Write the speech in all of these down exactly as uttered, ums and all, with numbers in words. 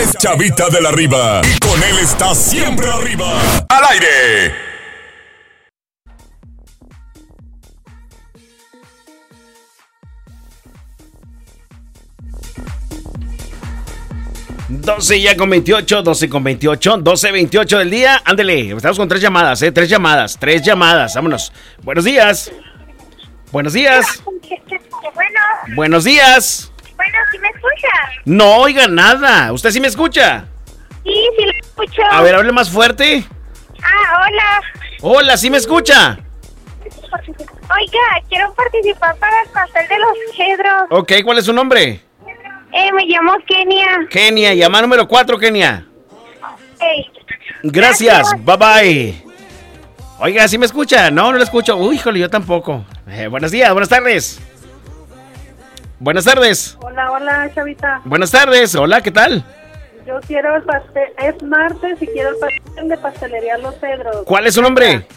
es Chavita de la Riva y con él está siempre arriba. ¡Al aire! doce ya con veintiocho, doce con veintiocho, doce veintiocho del día. Ándele, estamos con tres llamadas, ¿eh? Tres llamadas, tres llamadas, vámonos. Buenos días. Buenos días. Bueno. Buenos días. Bueno, ¿sí me escucha? No oiga nada. ¿Usted sí me escucha? Sí, sí lo escucho. A ver, hable más fuerte. Ah, hola. Hola, ¿sí me escucha? Oiga, quiero participar para el pastel de los cedros. Ok, ¿cuál es su nombre? Eh, me llamo Kenia. Kenia, llamada número cuatro, Kenia. Hey. Gracias, bye bye. Oiga, ¿sí me escucha? No, no lo escucho. Uy, híjole, yo tampoco. Eh, buenos días, buenas tardes. Buenas tardes. Hola, hola, Chavita. Buenas tardes, hola, ¿qué tal? Yo quiero el pastel, es martes y quiero el pastel de Pastelería Los Cedros. ¿Cuál es su nombre?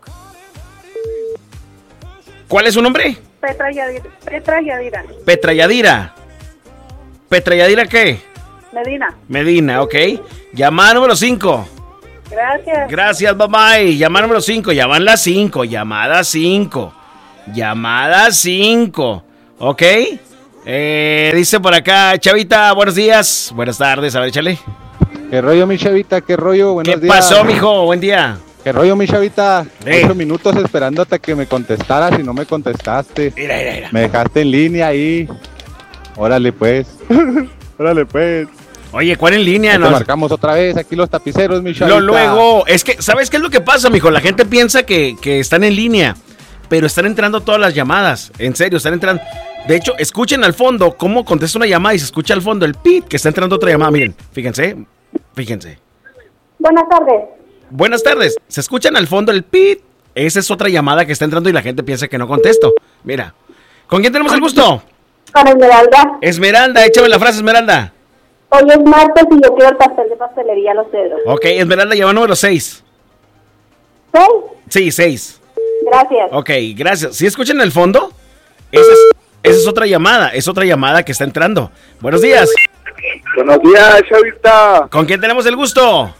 ¿Cuál es su nombre? Petra Yadira. Petra Yadira. Petra Yadira. ¿Petra Yadira qué? Medina. Medina, ok. Llamada número cinco. Gracias. Gracias, bye bye. Llamada número cinco, ya van las cinco. Llamada cinco. Llamada cinco. Ok. Eh, dice por acá, Chavita, buenos días. Buenas tardes, a ver, échale. ¿Qué rollo, mi Chavita? ¿Qué rollo? Buenos ¿Qué días. pasó, mijo? Buen día. ¿Qué rollo, mi Chavita? Eh. Ocho minutos esperando hasta que me contestaras y no me contestaste. Mira, mira, mira. Me dejaste en línea ahí. Órale, pues. Órale, pues. Oye, ¿cuál en línea? Te No? marcamos otra vez aquí los tapiceros, mi Chavita. Lo luego, es que, ¿sabes qué es lo que pasa, mijo? La gente piensa que, que están en línea, pero están entrando todas las llamadas. En serio, están entrando. De hecho, escuchen al fondo cómo contesta una llamada y se escucha al fondo el pit que está entrando otra llamada. Miren, fíjense, fíjense. Buenas tardes. Buenas tardes. Se escuchan al fondo el pit. Esa es otra llamada que está entrando y la gente piensa que no contesto. Mira. ¿Con quién tenemos el gusto? Con Esmeralda. Esmeralda, échame la frase, Esmeralda. Hoy es martes y yo quiero el pastel de Pastelería Los Cedros. Ok, Esmeralda, llama número seis. ¿Sí? Sí, seis. Gracias. Ok, gracias. ¿Sí escuchan el fondo? Esa es, esa es otra llamada, es otra llamada que está entrando. Buenos días. Buenos días, Chavita. ¿Con quién tenemos el gusto?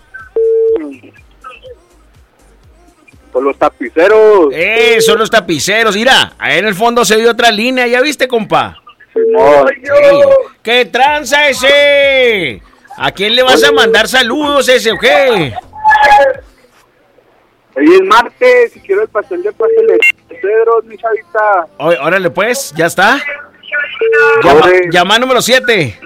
Con los tapiceros. Eh, son los tapiceros. Mira, ahí en el fondo se dio otra línea, ¿ya viste, compa? Simón. Sí. ¿Qué tranza ese? ¿A quién le vas a mandar saludos ese o qué? Hoy es martes y quiero el pastel de Pastelería Los Cedros, mi Chavita. Oye, órale pues, ya está. Llama, Órale. llama número siete.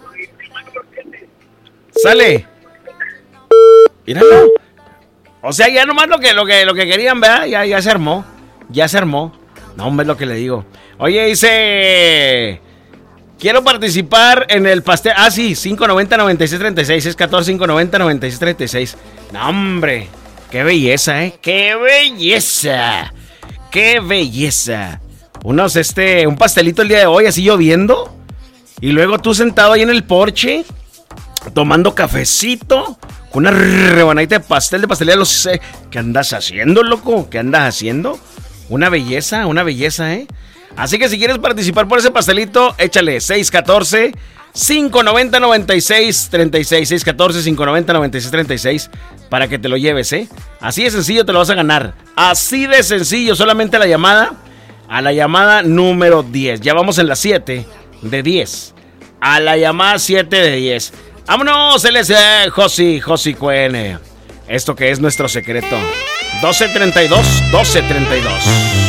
Sale. Míralo. O sea, ya nomás lo que, lo que, lo que querían, ¿verdad? Ya, ya se armó. Ya se armó. No, hombre, es lo que le digo. Oye, dice... Quiero participar en el pastel... Ah, sí, cinco noventa, noventa y seis treinta y seis. Es catorce, cinco noventa, noventa y seis treinta y seis. No, hombre. Qué belleza, ¿eh? ¡Qué belleza! ¡Qué belleza! Unos, este... Un pastelito el día de hoy, así lloviendo. Y luego tú sentado ahí en el porche... Tomando cafecito... Con una rebanadita de pastel de pastelería. Los, eh, ¿Qué andas haciendo, loco? ¿Qué andas haciendo? Una belleza, una belleza, ¿eh? Así que si quieres participar por ese pastelito, échale seis catorce, cinco noventa, noventa y seis treinta y seis. seis catorce, cinco noventa, noventa y seis treinta y seis para que te lo lleves, ¿eh? Así de sencillo te lo vas a ganar. Así de sencillo, solamente la llamada. A la llamada número diez. Ya vamos en la siete de diez. A la llamada siete de diez. ¡Vámonos! Él es eh, Josi, Josi Cuen. Esto que es nuestro secreto. doce treinta y dos, doce treinta y dos.